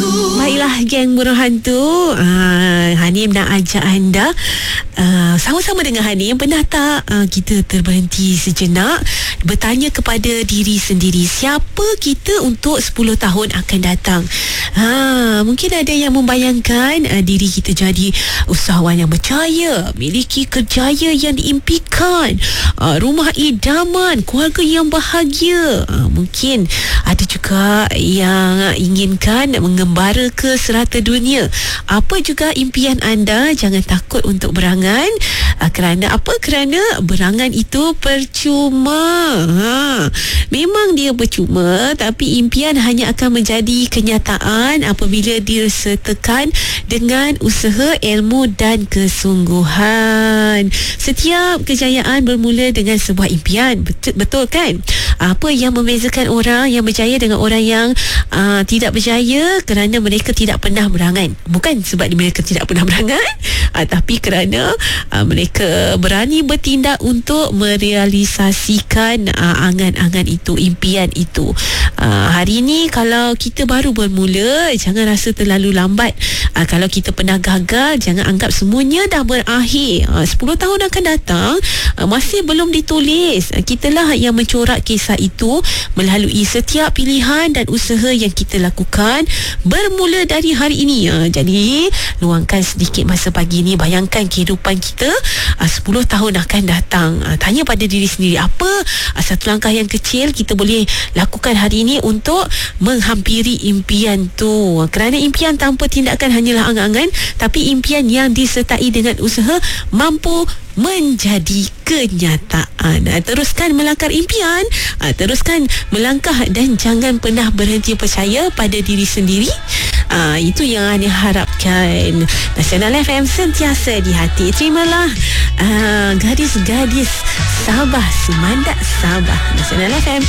Baiklah geng burung hantu, Hanim nak ajak anda sama-sama dengan Hanim. Pernah tak kita terberhenti sejenak bertanya kepada diri sendiri, siapa kita untuk 10 tahun akan datang? Mungkin ada yang membayangkan diri kita jadi usahawan yang berjaya, miliki kerjaya yang diimpikan, rumah idaman, keluarga yang bahagia. Mungkin ada juga yang inginkan mengembara ke serata dunia. Apa juga impian anda, jangan takut untuk berangan. Kerana apa? Kerana berangan itu percuma. Memang dia percuma, tapi impian hanya akan menjadi kenyataan apabila disertakan dengan usaha, ilmu dan kesungguhan. Setiap kejayaan bermula dengan sebuah impian. Betul kan? Apa yang membezakan orang yang berjaya dengan orang yang tidak berjaya? Kerana mereka tidak pernah berangan. Bukan sebab mereka tidak pernah berangan, tapi kerana mereka berani bertindak untuk merealisasikan angan-angan itu, impian itu. Hari ini kalau kita baru bermula, jangan rasa terlalu lambat. Kalau kita pernah gagal, jangan anggap semuanya dah berakhir. 10 tahun akan datang, masih belum ditulis. Kitalah yang mencorak kisah itu melalui setiap pilihan dan usaha yang kita lakukan bermula dari hari ini. Jadi luangkan sedikit masa pagi ni, bayangkan kehidupan kita 10 tahun akan datang. Tanya pada diri sendiri, apa satu langkah yang kecil kita boleh lakukan hari ini untuk menghampiri impian tu. Kerana impian tanpa tindakan hanyalah angan-angan, tapi impian yang disertai dengan usaha mampu menjadi kenyataan. Teruskan melangkah impian, teruskan melangkah dan jangan pernah berhenti percaya pada diri sendiri. Itu yang Ani harapkan. Nasional FM sentiasa di hati. Terimalah gadis-gadis Sabah, Sumandak Sabah. Nasional FM.